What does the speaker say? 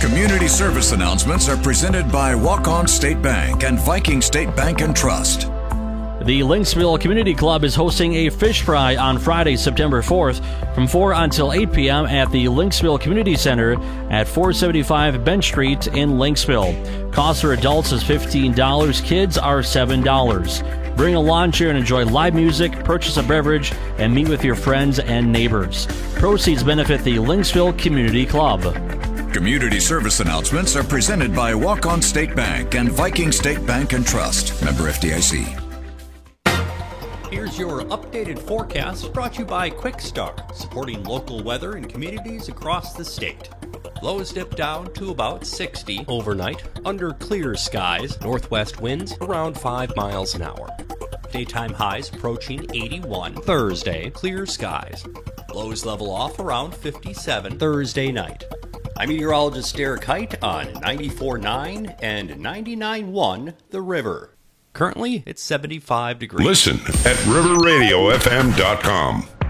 Community service announcements are presented by Walk-On State Bank and Viking State Bank and Trust. The Lynxville Community Club is hosting a fish fry on Friday, September 4th from 4 until 8 p.m. at the Lynxville Community Center at 475 Bench Street in Lynxville. Cost for adults is $15. Kids are $7. Bring a lawn chair and enjoy live music, purchase a beverage, and meet with your friends and neighbors. Proceeds benefit the Lynxville Community Club. Community service announcements are presented by Walk-On State Bank and Viking State Bank and Trust. Member FDIC. Here's your updated forecast brought to you by Quick Start, supporting local weather in communities across the state. Lows dip down to about 60 overnight, under clear skies, northwest winds around 5 miles an hour. Daytime highs approaching 81 Thursday, clear skies. Lows level off around 57 Thursday night. I'm meteorologist Derek Height on 94.9 and 99.1 The River. Currently, it's 75 degrees. Listen at riverradiofm.com.